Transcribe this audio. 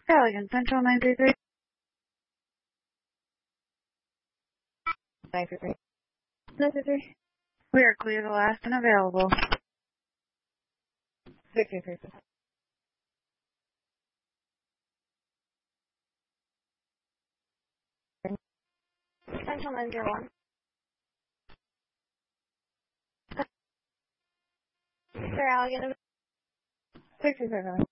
Allegan Central 933. 933. 933. We are clear the last and available. 633. Central 901. Sir Allegan. 633.